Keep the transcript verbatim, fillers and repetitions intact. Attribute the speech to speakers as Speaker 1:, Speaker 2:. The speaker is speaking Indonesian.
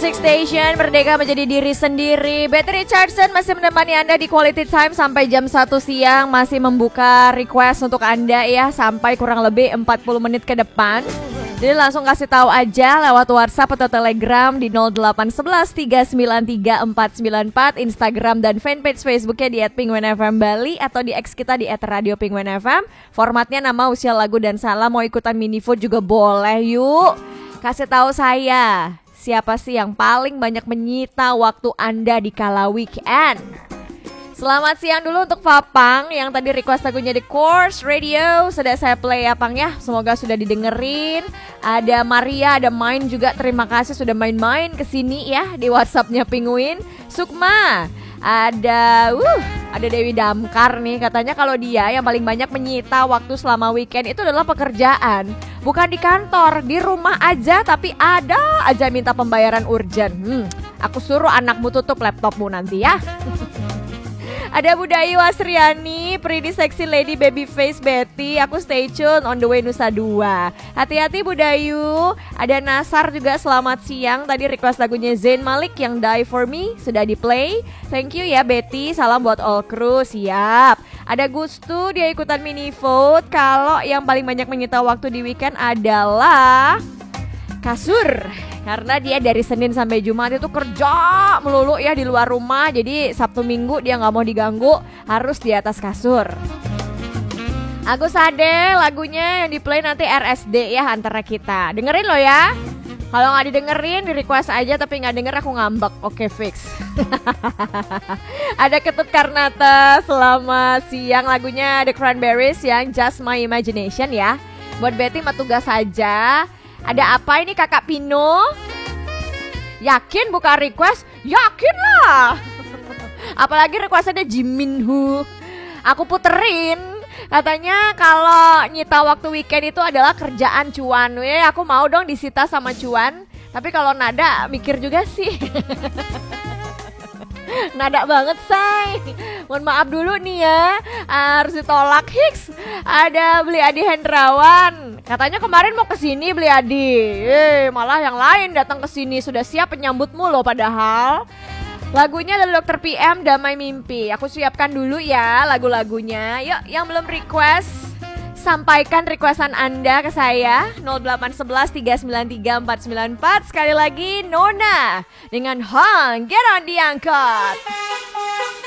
Speaker 1: Music Station, merdeka menjadi diri sendiri. Betty Richardson masih menemani Anda di Quality Time sampai jam satu siang. Masih membuka request untuk Anda ya, sampai kurang lebih empat puluh menit ke depan. Jadi langsung kasih tahu aja lewat WhatsApp atau Telegram di nol delapan satu satu tiga sembilan tiga empat sembilan empat, Instagram dan fanpage Facebooknya di et penguin f m Bali, atau di X kita di et radio penguin f m. Formatnya nama, usia, lagu, dan salam. Mau ikutan mini food juga boleh, yuk. Kasih tahu saya, siapa sih yang paling banyak menyita waktu Anda di kala weekend? Selamat siang dulu untuk Papang yang tadi request lagunya di Course Radio. Sudah saya play ya Pang ya, semoga sudah didengerin. Ada Maria, ada Main juga, terima kasih sudah main-main kesini ya di WhatsAppnya Penguin. Sukma, ada uh, ada Dewi Damkar nih, katanya kalau dia yang paling banyak menyita waktu selama weekend itu adalah pekerjaan. Bukan di kantor, di rumah aja, tapi ada aja minta pembayaran urgent. Hmm, aku suruh anakmu tutup laptopmu nanti ya. Ada Budayu Asriani, pretty sexy lady baby face Betty. Aku stay tune on the way Nusa Dua. Hati-hati Budayu. Ada Nasar juga, selamat siang. Tadi request lagunya Zayn Malik yang Die For Me sudah di play. Thank you ya Betty. Salam buat all crew. Siap. Ada Gustu, dia ikutan mini vote. Kalau yang paling banyak menyita waktu di weekend adalah kasur. Karena dia dari Senin sampai Jumat itu kerja melulu ya di luar rumah. Jadi Sabtu Minggu dia gak mau diganggu, harus di atas kasur. Agus Ade, lagunya yang di play nanti R S D ya antara kita. Dengerin lo ya. Kalau gak didengerin, di request aja, tapi gak denger aku ngambek. Oke, fix. Ada Ketut Karnata, selamat siang. Lagunya The Cranberries yang Just My Imagination ya. Buat Betty mah tugas saja. Ada apa ini Kakak Pino? Yakin buka request? Yakin lah. Apalagi requestnya Jimin Hu. Aku puterin. Katanya kalau nyita waktu weekend itu adalah kerjaan cuan. Weh, aku mau dong disita sama cuan. Tapi kalau nada mikir juga sih. Nada banget say. Mohon maaf dulu nih ya, harus ditolak. Hiks. Ada Beli Adi Hendrawan, katanya kemarin mau kesini Beli Adi. Eh, malah yang lain datang kesini, sudah siap penyambutmu loh padahal. Lagunya dari Dokter P M, Damai Mimpi. Aku siapkan dulu ya lagu-lagunya. Yuk, yang belum request, sampaikan requestan Anda ke saya nol delapan satu satu tiga sembilan tiga empat sembilan empat. Sekali lagi Nona dengan Hang, get on diangkat.